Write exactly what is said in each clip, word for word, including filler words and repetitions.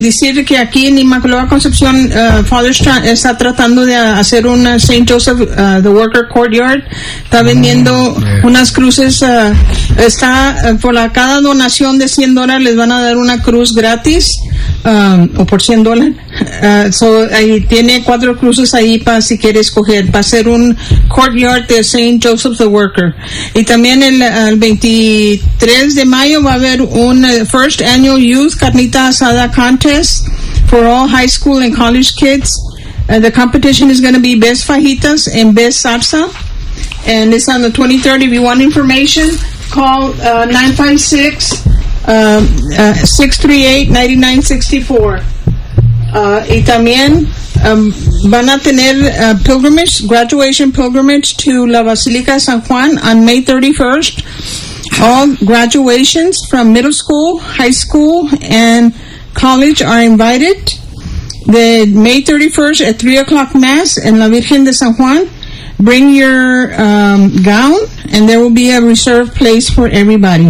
decir que aquí en Inmaculada Concepción, uh, Father Strand está tratando de hacer una Saint Joseph, uh, the Worker Courtyard. Está vendiendo mm, yeah. unas cruces. Uh, está uh, por la, cada donación de cien dólares les van a dar una cruz gratis, um, o por cien dólares. Uh, so, ahí tiene cuatro cruces ahí para si quiere escoger. Va a ser un courtyard de Saint Joseph the Worker. Y también el, el veintitrés de mayo va a haber un uh, First Annual Youth Carnita Asada Contest for all high school and college kids. Uh, the competition is going to be best fajitas and best salsa, and it's on the twenty-third. If you want information, call uh, nine five six, six three eight, nine nine six four. Uh, y también um, van a tener uh, pilgrimage, graduation pilgrimage to La Basílica de San Juan on May thirty-first. All graduations from middle school, high school, and college are invited. The May thirty-first at three o'clock Mass in La Virgen de San Juan. Bring your um, gown, and there will be a reserved place for everybody.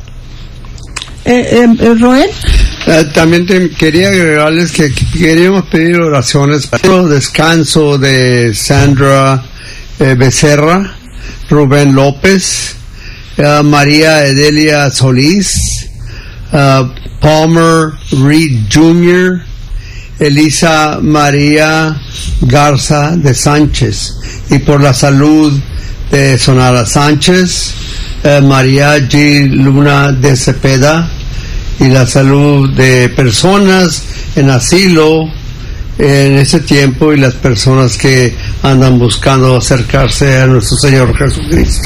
Eh, eh, Roel? Uh, también te quería agregarles que queríamos pedir oraciones para el descanso de Sandra eh, Becerra, Rubén López, uh, María Edelia Solís, uh, Palmer Reed junior, Elisa María Garza de Sánchez, y por la salud de Sonara Sánchez, uh, María G. Luna de Cepeda, y la salud de personas en asilo en ese tiempo y las personas que andan buscando acercarse a nuestro Señor Jesucristo.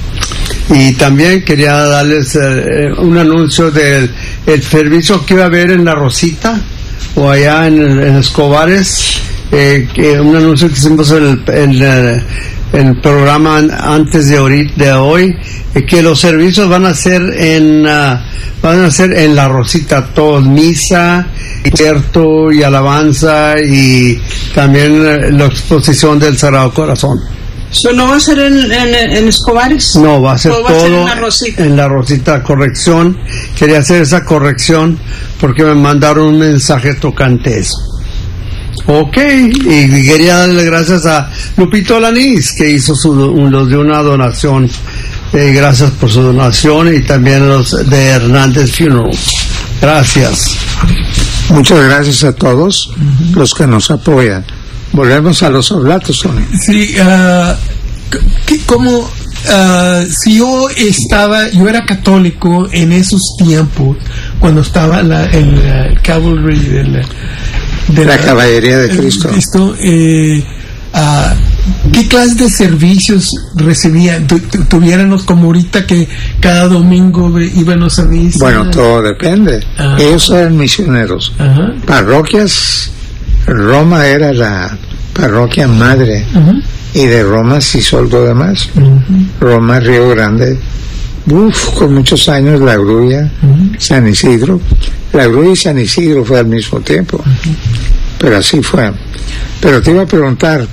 Y también quería darles eh, un anuncio del el servicio que iba a haber en La Rosita o allá en, en Escobares, eh, que un anuncio que hicimos en el, en el, el programa antes de, ahorita, de hoy, eh, que los servicios van a ser en uh, van a ser en La Rosita, todos, misa, concierto y alabanza, y también eh, la exposición del Sagrado Corazón. So, ¿no va a ser en, en, en Escobares? No, va a ser todo, va a ser en La Rosita. En La Rosita, corrección. Quería hacer esa corrección porque me mandaron un mensaje tocante eso. Ok, y quería darle gracias a Lupito Lanís, que hizo su, los de una donación. Eh, gracias por su donación, y también los de Hernández Funeral. Gracias. Muchas gracias a todos uh-huh. los que nos apoyan. Volvemos a los oblatos, Tony. Sí, uh, como uh, si yo estaba, yo era católico en esos tiempos, cuando estaba la, el uh, cavalry de la, de la, la caballería de Cristo. Cristo eh, uh, ¿qué clase de servicios recibían? Tu, tu, tuviéramos como ahorita que cada domingo íbamos a misa. Bueno, todo depende. Uh-huh. Ellos eran misioneros. Uh-huh. Parroquias. Roma era la parroquia madre, uh-huh. y de Roma se hizo algo demás. Uh-huh. Roma, Río Grande, uf, con muchos años, La Grulla, uh-huh. San Isidro. La Grulla y San Isidro fue al mismo tiempo, uh-huh. pero así fue. Pero te iba a preguntar,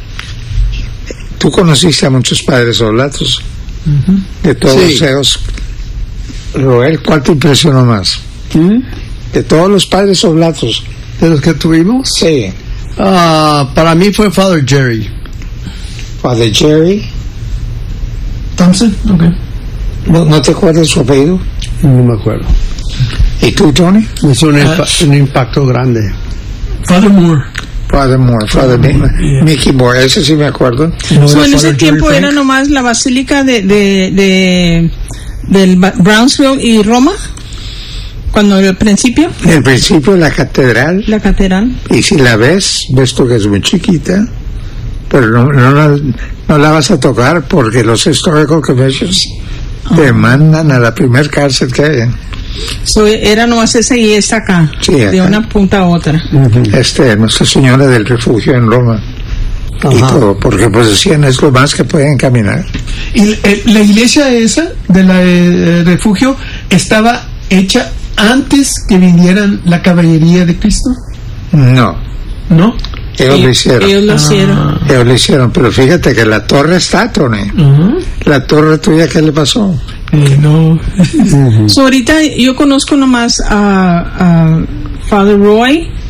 tú conociste a muchos padres oblatos, uh-huh. de todos sí. ellos. Roel, ¿cuál te impresionó más? ¿Mm? De todos los padres oblatos. ¿De los que tuvimos? Sí. Uh, para mí fue Father Jerry. Father Jerry Thompson, okay. ¿No, ¿No te acuerdas su apellido? No me acuerdo. ¿Y tú, Tony? Es un, impa- uh, un impacto grande. Father Moore. Father Moore, Father, Father Moore. Yeah. Mickey Moore, ese sí me acuerdo. No, so, en ese tiempo Jerry era Frank. Nomás la basílica de, de, de del Brownsville y Roma. Cuando al principio en el principio la catedral la catedral y si la ves ves porque es muy chiquita, pero no, no, la, no la vas a tocar porque los historical commissions oh. te mandan a la primer cárcel que hay. So, era nomás esa y esta acá, sí, acá, de una punta a otra. Uh-huh. Este, Nuestra Señora del Refugio en Roma. Ajá. Y todo, porque pues decían es lo más que pueden caminar. Y eh, la iglesia esa de la eh, refugio estaba hecha antes que vinieran la caballería de Cristo. No. ¿No? Ellos y, lo hicieron. Ellos lo hicieron. Ah. Ellos lo hicieron, pero fíjate que la torre está, Tony. Uh-huh. La torre tuya, ¿qué le pasó? Eh, no. Uh-huh. So, ahorita yo conozco nomás a, a Father Roy,